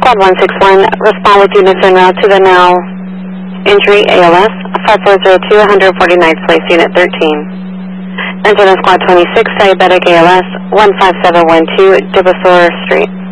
Squad 161, respond with units en route to the now injury ALS, 5402, 149th place, Unit 13. Incident Squad 26, diabetic ALS, 15712, Dibosaur Street.